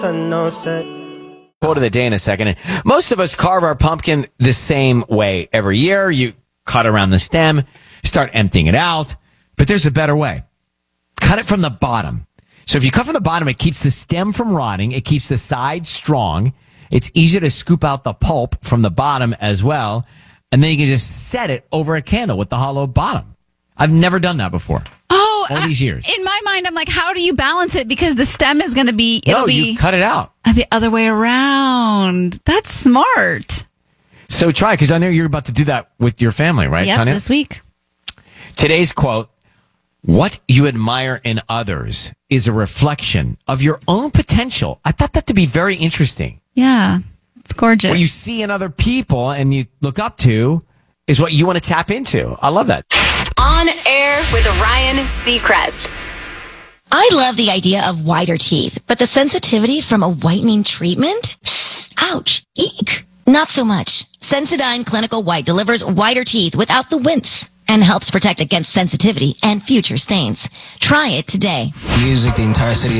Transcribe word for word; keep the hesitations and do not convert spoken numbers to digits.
Quote of the day in a second. And most of us carve our pumpkin the same way every year. You cut around the stem, start emptying it out. But there's a better way. Cut it from the bottom. So if you cut from the bottom, it keeps the stem from rotting. It keeps the side strong. It's easy to scoop out the pulp from the bottom as well. And then you can just set it over a candle with the hollow bottom. I've never done that before. Oh, all these years. I, in my mind, I'm like, how do you balance it? Because the stem is going to be, it'll no, be you cut it out. The other way around. That's smart. So try, because I know you're about to do that with your family, right, yep, Tanya? This week. Today's quote, what you admire in others is a reflection of your own potential. I thought that to be very interesting. Yeah, it's gorgeous. What you see in other people and you look up to is what you want to tap into. I love that. On Air with Ryan Seacrest. I love the idea of whiter teeth, but the sensitivity from a whitening treatment? Ouch. Eek. Not so much. Sensodyne Clinical White delivers whiter teeth without the wince and helps protect against sensitivity and future stains. Try it today. Music, the entire city